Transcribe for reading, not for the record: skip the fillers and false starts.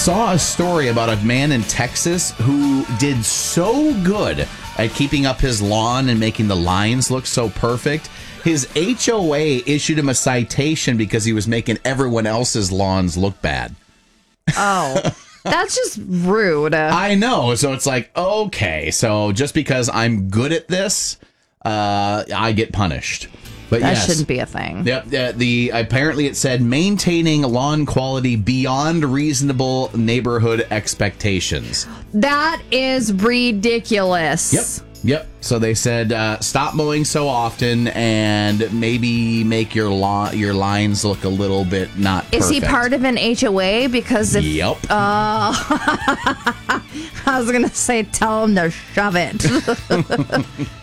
saw a story about a man in Texas who did so good at keeping up his lawn and making the lines look so perfect. His HOA issued him a citation because he was making everyone else's lawns look bad. Oh, that's just rude. I know. So it's like, okay, so just because I'm good at this, I get punished. But that yes, shouldn't be a thing. Yep. Apparently it said maintaining lawn quality beyond reasonable neighborhood expectations. That is ridiculous. Yep. So they said stop mowing so often and maybe make your lines look a little bit not perfect. Is he part of an HOA? Because if Yep. I was gonna say tell him to shove it.